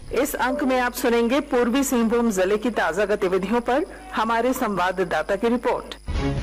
इस अंक में आप सुनेंगे पूर्वी सिंहभूम जिले की ताजा गतिविधियों पर हमारे संवाददाता की रिपोर्ट।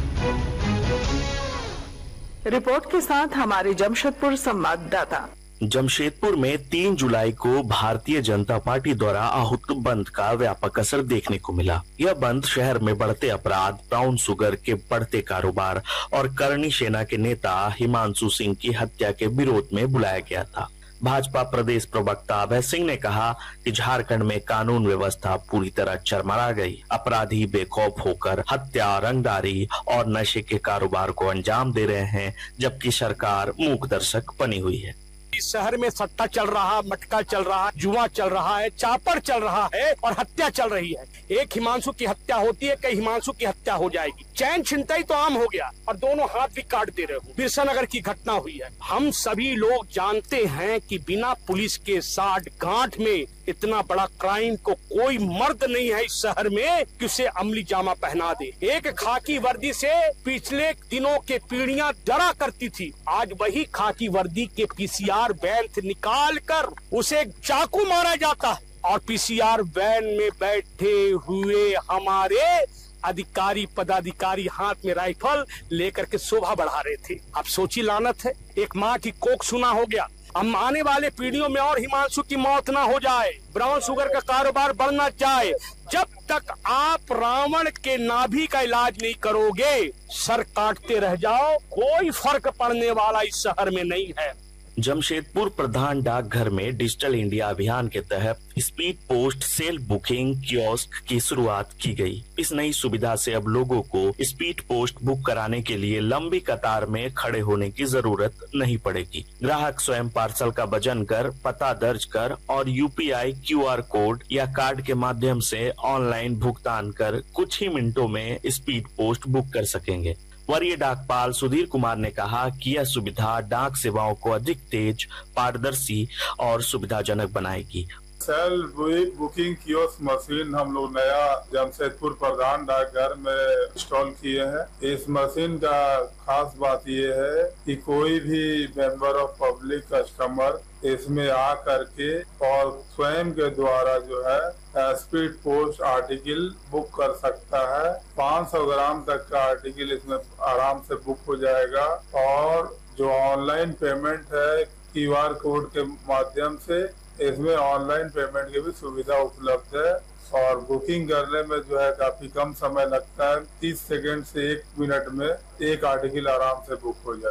रिपोर्ट के साथ हमारे जमशेदपुर संवाददाता। जमशेदपुर में 3 जुलाई को भारतीय जनता पार्टी द्वारा आहूत बंद का व्यापक असर देखने को मिला। यह बंद शहर में बढ़ते अपराध, ब्राउन शुगर के बढ़ते कारोबार और करनी सेना के नेता हिमांशु सिंह की हत्या के विरोध में बुलाया गया था। भाजपा प्रदेश प्रवक्ता अभय सिंह ने कहा कि झारखंड में कानून व्यवस्था पूरी तरह चरमरा गई। अपराधी बेखौफ होकर हत्या, रंगदारी और नशे के कारोबार को अंजाम दे रहे हैं, जबकि सरकार मूक दर्शक बनी हुई है। इस शहर में सट्टा चल रहा, मटका चल रहा, जुआ चल रहा है, चापर चल रहा है और हत्या चल रही है। एक हिमांशु की हत्या होती है, कई हिमांशु की हत्या हो जाएगी। चैन छिनताई तो आम हो गया और दोनों हाथ भी काट दे रहे हो। बिरसा नगर की घटना हुई है। हम सभी लोग जानते हैं कि बिना पुलिस के साथ गांठ में इतना बड़ा क्राइम को कोई मर्द नहीं है इस शहर में कि उसे अमली जामा पहना दे। एक खाकी वर्दी से पिछले दिनों के पीढ़ियां डरा करती थी, आज वही खाकी वर्दी के पीसीआर वैन से निकाल कर उसे चाकू मारा जाता है और पीसीआर वैन में बैठे हुए हमारे अधिकारी पदाधिकारी हाथ में राइफल लेकर के शोभा बढ़ा रहे थे। अब सोची लानत है, एक माँ की कोख सुना हो गया। हम आने वाले पीढ़ियों में और हिमांशु की मौत ना हो जाए, ब्राउन शुगर का कारोबार बढ़ना चाहे। जब तक आप रावण के नाभि का इलाज नहीं करोगे, सर काटते रह जाओ, कोई फर्क पड़ने वाला इस शहर में नहीं है। जमशेदपुर प्रधान डाकघर में डिजिटल इंडिया अभियान के तहत speed post cell booking kiosk की शुरुआत की गई। इस नई सुविधा से अब लोगों को स्पीड पोस्ट बुक कराने के लिए लंबी कतार में खड़े होने की जरूरत नहीं पड़ेगी। ग्राहक स्वयं पार्सल का वजन कर, पता दर्ज कर और यूपीआई QR कोड या कार्ड के माध्यम से ऑनलाइन भुगतान कर कुछ ही मिनटों में स्पीड पोस्ट बुक कर सकेंगे। वरीय डाकपाल सुधीर कुमार ने कहा कि यह सुविधा डाक सेवाओं को अधिक तेज, पारदर्शी और सुविधाजनक बनाएगी। सेल्फ बुकिंग कियोस्क मशीन हम लोग नया जमशेदपुर प्रधान डाकघर में इंस्टॉल किए हैं। इस मशीन का खास बात ये है कि कोई भी मेंबर ऑफ पब्लिक कस्टमर इसमें आ करके और स्वयं के द्वारा जो है स्पीड पोस्ट आर्टिकल बुक कर सकता है। 500 ग्राम तक का आर्टिकल इसमें आराम से बुक हो जाएगा और जो ऑनलाइन पेमेंट है QR कोड के माध्यम से, इसमें ऑनलाइन पेमेंट की भी सुविधा उपलब्ध है और बुकिंग करने में जो है काफी कम समय लगता है। 30 सेकंड से 1 मिनट में एक आर्टिकल आराम से बुक हो जाए।